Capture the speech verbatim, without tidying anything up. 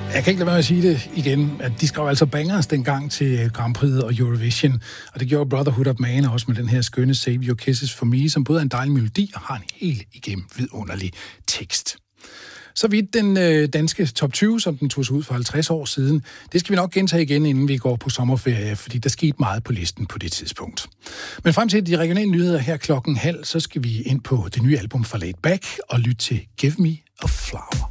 Jeg kan ikke lade være med at sige det igen, at de skrev altså bangers dengang til Grand Prix og Eurovision, og det gjorde Brotherhood of Man også med den her skønne Save Your Kisses for Me, som både er en dejlig melodi og har en helt igennem vidunderlig tekst. Så vidt den øh, danske top tyve, som den tog sig ud for halvtreds år siden, det skal vi nok gentage igen, inden vi går på sommerferie, fordi der skete meget på listen på det tidspunkt. Men frem til de regionale nyheder her klokken halv, så skal vi ind på det nye album fra Laid Back og lytte til Give Me a Flower.